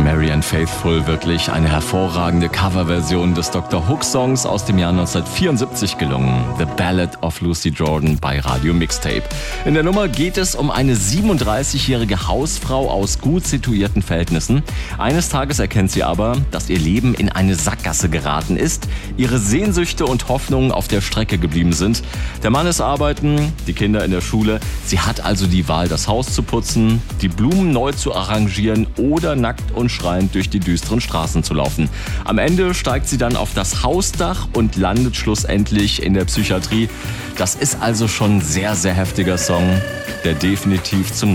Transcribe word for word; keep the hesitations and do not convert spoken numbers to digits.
Marianne Faithfull, wirklich eine hervorragende Coverversion des Doktor Hook-Songs aus dem Jahr neunzehnhundertvierundsiebzig gelungen. The Ballad of Lucy Jordan bei Radio Mixtape. In der Nummer geht es um eine siebenunddreißigjährige Hausfrau aus gut situierten Verhältnissen. Eines Tages erkennt sie aber, dass ihr Leben in eine Sackgasse geraten ist, ihre Sehnsüchte und Hoffnungen auf der Strecke geblieben sind. Der Mann ist arbeiten, die Kinder in der Schule. Sie hat also die Wahl, das Haus zu putzen, die Blumen neu zu arrangieren oder nackt und schreiend durch die düsteren Straßen zu laufen. Am Ende steigt sie dann auf das Hausdach und landet schlussendlich in der Psychiatrie. Das ist also schon ein sehr, sehr heftiger Song, der definitiv zum